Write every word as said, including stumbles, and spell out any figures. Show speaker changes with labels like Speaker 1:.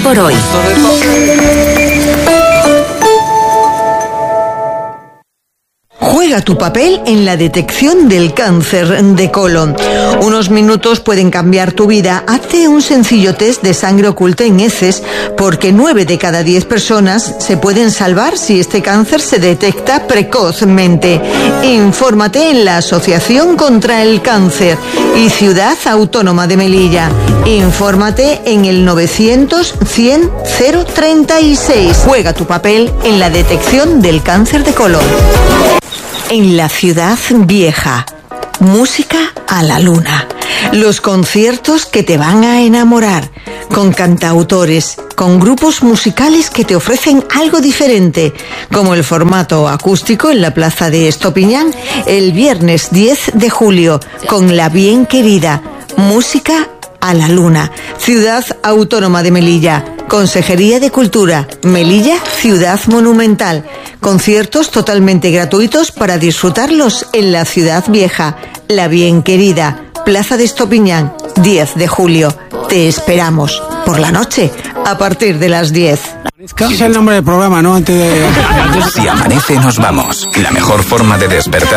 Speaker 1: por hoy.
Speaker 2: Juega tu papel en la detección del cáncer de colon. Unos minutos pueden cambiar tu vida. Hazte un sencillo test de sangre oculta en heces, porque nueve de cada diez personas se pueden salvar si este cáncer se detecta precozmente. Infórmate en la Asociación contra el Cáncer y Ciudad Autónoma de Melilla. Infórmate en el novecientos cien cero treinta y seis. Juega tu papel en la detección del cáncer de colon. En la ciudad vieja, música a la luna. Los conciertos que te van a enamorar, con cantautores, con grupos musicales que te ofrecen algo diferente, como el formato acústico en la plaza de Estopiñán el viernes diez de julio, con La Bien Querida, música a la luna. Ciudad Autónoma de Melilla. Consejería de Cultura, Melilla, Ciudad Monumental. Conciertos totalmente gratuitos para disfrutarlos en la Ciudad Vieja. La Bien Querida, Plaza de Estopiñán, diez de julio. Te esperamos por la noche, a partir de las diez.
Speaker 3: Es el nombre del programa, ¿no? Antes de...
Speaker 4: Si amanece, nos vamos. La mejor forma de despertar